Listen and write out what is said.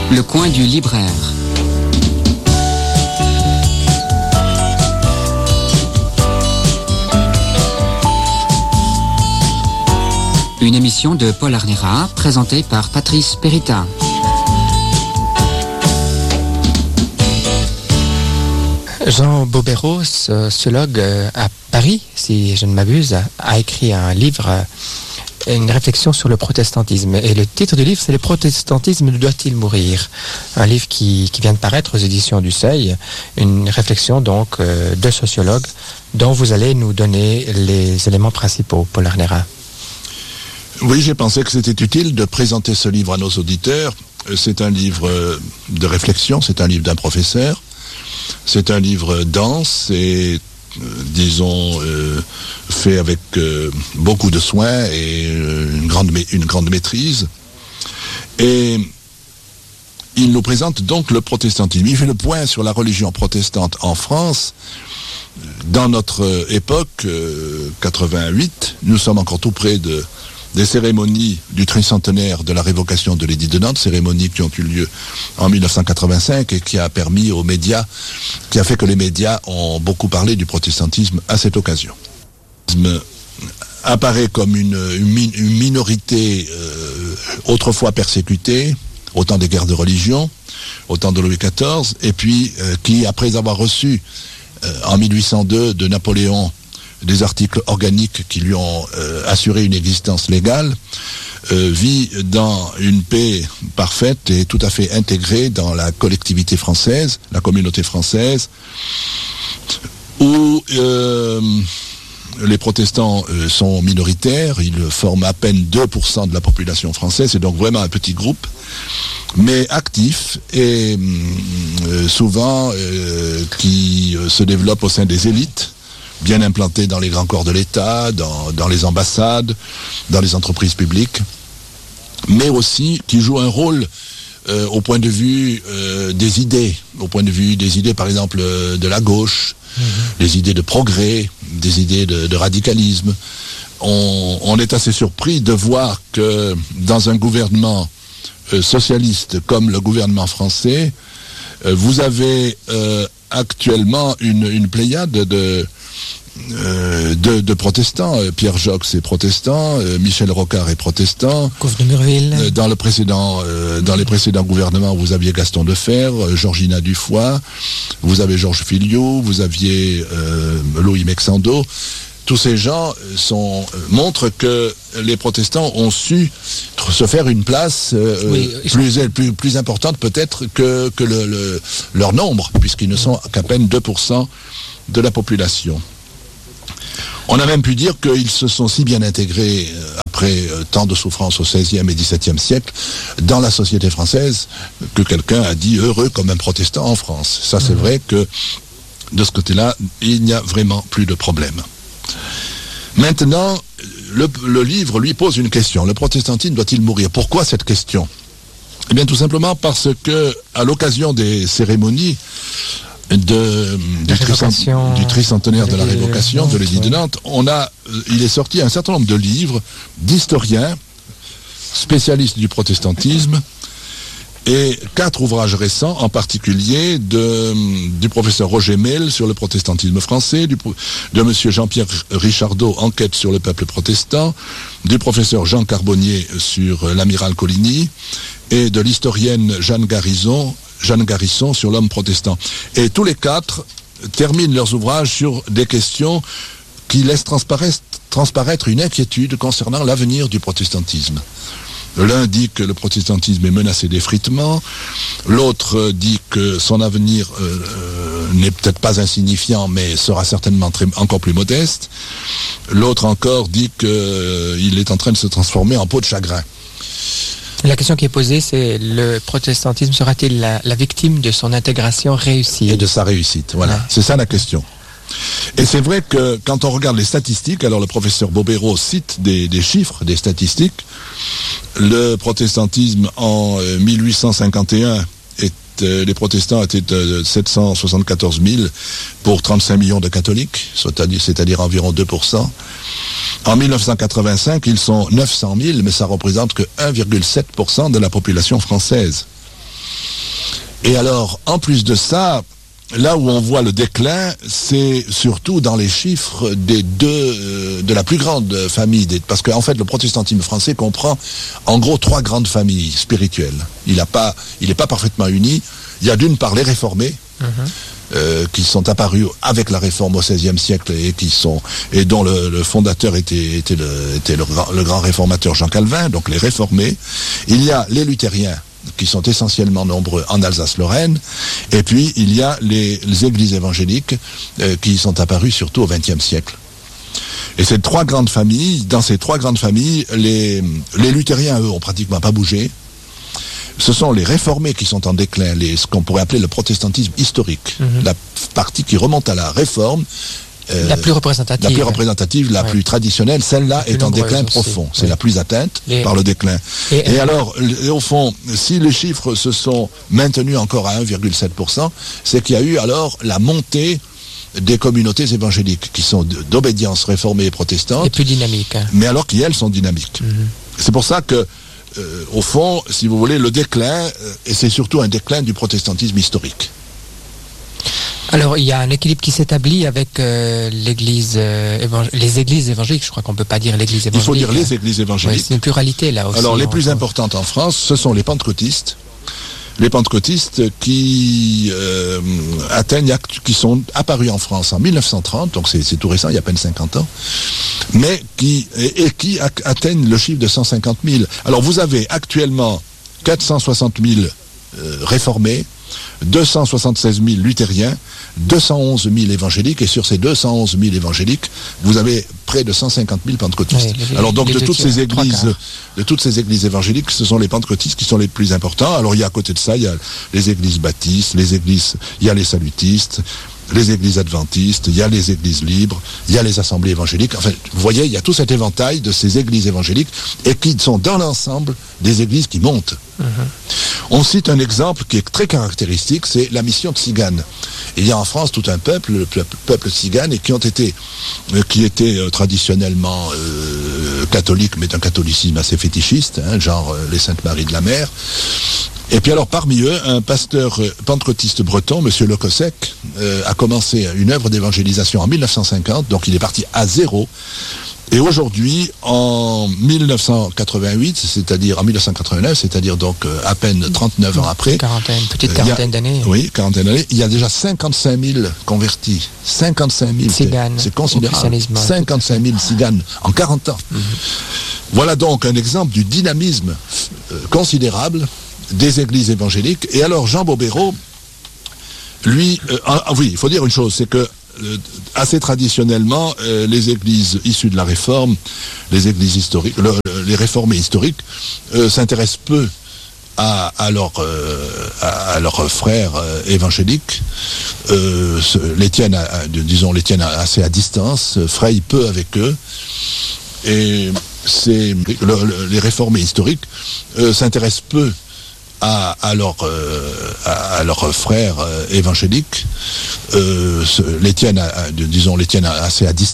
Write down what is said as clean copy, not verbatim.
Le coin du libraire. Une émission de Paul Arnera, présentée par Patrice Perita. Jean Bobéro, sociologue à Paris, si je ne m'abuse, a écrit un livre, une réflexion sur le protestantisme. Et le titre du livre, c'est « Le protestantisme doit-il mourir ?» Un livre qui vient de paraître aux éditions du Seuil, une réflexion donc de sociologue dont vous allez nous donner les éléments principaux, Paul Arnera. Oui, j'ai pensé que c'était utile de présenter ce livre à nos auditeurs. C'est un livre de réflexion, c'est un livre d'un professeur. C'est un livre dense et, disons, fait avec beaucoup de soin et une grande maîtrise. Et il nous présente donc le protestantisme. Il fait le point sur la religion protestante en France. Dans notre époque, 88, nous sommes encore tout près des cérémonies du tricentenaire de la révocation de l'édit de Nantes, cérémonies qui ont eu lieu en 1985 et qui a permis aux médias, qui a fait que les médias ont beaucoup parlé du protestantisme à cette occasion. Apparaît comme une minorité autrefois persécutée, au temps des guerres de religion, au temps de Louis XIV, et puis qui, après avoir reçu en 1802 de Napoléon des articles organiques qui lui ont assuré une existence légale, vit dans une paix parfaite et tout à fait intégrée dans la collectivité française, la communauté française, où les protestants sont minoritaires, ils forment à peine 2% de la population française, c'est donc vraiment un petit groupe, mais actif et souvent qui se développe au sein des élites, bien implantés dans les grands corps de l'État, dans les ambassades, dans les entreprises publiques, mais aussi qui jouent un rôle au point de vue des idées, par exemple de la gauche, des idées de progrès, des idées de radicalisme. On est assez surpris de voir que dans un gouvernement socialiste comme le gouvernement français, vous avez actuellement une pléiade de protestants. Pierre Joxe est protestant, Michel Rocard est protestant. Dans les précédents gouvernements, vous aviez Gaston Defferre, Georgina Dufoy, vous avez Georges Filiot, vous aviez Louis Mexando. Tous ces gens montrent que les protestants ont su se faire une place plus importante peut-être que leur nombre, puisqu'ils ne sont qu'à peine 2% de la population. On a même pu dire qu'ils se sont si bien intégrés après tant de souffrances au XVIe et XVIIe siècle dans la société française que quelqu'un a dit heureux comme un protestant en France. Ça, c'est vrai que de ce côté-là, il n'y a vraiment plus de problème. Maintenant, le livre lui pose une question. Le protestantisme doit-il mourir ? Pourquoi cette question ? Eh bien, tout simplement parce que, à l'occasion des cérémonies du tricentenaire de la révocation de l'édit de Nantes, il est sorti un certain nombre de livres d'historiens spécialistes du protestantisme et 4 ouvrages récents, en particulier du professeur Roger Mehl sur le protestantisme français, de monsieur Jean-Pierre Richardot, Enquête sur le peuple protestant, du professeur Jean Carbonnier sur l'amiral Coligny et de l'historienne Jeanne Garisson sur l'homme protestant. Et tous les 4 terminent leurs ouvrages sur des questions qui laissent transparaître une inquiétude concernant l'avenir du protestantisme. L'un dit que le protestantisme est menacé d'effritement, l'autre dit que son avenir n'est peut-être pas insignifiant, mais sera certainement encore plus modeste, l'autre encore dit qu'il est en train de se transformer en peau de chagrin. La question qui est posée, c'est le protestantisme sera-t-il la victime de son intégration réussie ? Et de sa réussite, voilà. Ouais. C'est ça la question. Et c'est vrai que quand on regarde les statistiques, alors le professeur Bobéro cite des chiffres, des statistiques. Le protestantisme en 1851, les protestants étaient de 774 000 pour 35 millions de catholiques, c'est-à-dire environ 2%. En 1985, ils sont 900 000, mais ça représente que 1,7% de la population française. Et alors, en plus de ça, là où on voit le déclin, c'est surtout dans les chiffres de la plus grande famille. Parce qu'en fait, le protestantisme français comprend en gros 3 grandes familles spirituelles. Il n'est pas parfaitement uni. Il y a d'une part les réformés, qui sont apparus avec la réforme au XVIe siècle et dont le fondateur était le grand réformateur Jean Calvin, donc les réformés. Il y a les luthériens, qui sont essentiellement nombreux en Alsace-Lorraine, et puis il y a les églises évangéliques qui sont apparues surtout au XXe siècle. Et ces 3 grandes familles, dans ces 3 grandes familles, les luthériens, eux, ont pratiquement pas bougé. Ce sont les réformés qui sont en déclin, ce qu'on pourrait appeler le protestantisme historique, la partie qui remonte à la réforme. La plus représentative. La plus traditionnelle, celle-là est en déclin profond. C'est la plus atteinte par le déclin. Et alors, au fond, si les chiffres se sont maintenus encore à 1,7%, c'est qu'il y a eu alors la montée des communautés évangéliques qui sont d'obédience réformée et protestante. Et plus dynamiques. Mais alors qu'elles sont dynamiques. C'est pour ça que, au fond, si vous voulez, le déclin, et c'est surtout un déclin du protestantisme historique. Alors, il y a un équilibre qui s'établit avec les églises évangéliques. Je crois qu'on ne peut pas dire l'église évangélique. Il faut dire les églises évangéliques. C'est une pluralité, là aussi. Alors, les plus importantes en France, ce sont les pentecôtistes. Les pentecôtistes qui sont apparus en France en 1930, donc c'est tout récent, il y a à peine 50 ans, mais qui atteignent le chiffre de 150 000. Alors, vous avez actuellement 460 000 réformés, 276 000 luthériens, 211 000 évangéliques, et sur ces 211 000 évangéliques, vous avez près de 150 000 pentecôtistes. Alors donc de toutes ces églises évangéliques, ce sont les pentecôtistes qui sont les plus importants. Alors il y a à côté de ça, il y a les églises baptistes, il y a les salutistes, les églises adventistes, il y a les églises libres, il y a les assemblées évangéliques. Enfin, vous voyez, il y a tout cet éventail de ces églises évangéliques et qui sont dans l'ensemble des églises qui montent. On cite un exemple qui est très caractéristique, c'est la mission tzigane. Il y a en France tout un peuple, le peuple tzigane, et qui était traditionnellement catholique, mais d'un catholicisme assez fétichiste, genre les Saintes Maries de la Mer. Et puis alors parmi eux, un pasteur pentecôtiste breton, M. Le Cossec, a commencé une œuvre d'évangélisation en 1950, donc il est parti à zéro. Et aujourd'hui, en 1988, c'est-à-dire en 1989, c'est-à-dire donc à peine 39 ans après, petite quarantaine d'années. Oui, quarantaine d'années. Il y a déjà 55 000 convertis. 55 000, c'est considérable. 55 000 tziganes en 40 ans. Voilà donc un exemple du dynamisme considérable des églises évangéliques. Et alors Jean Bobéro, lui, oui, il faut dire une chose, c'est que assez traditionnellement, les églises issues de la Réforme, les églises historiques, les réformés historiques, s'intéressent peu à leurs frères évangéliques, les tiennent assez à distance, frayent peu avec eux, et les réformés historiques s'intéressent peu à leurs frères évangéliques, les tiennent assez à distance.